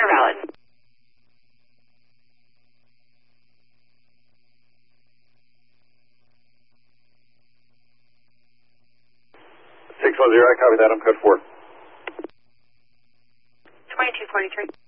are valid. 610, I copy that. I'm code 4. 2243.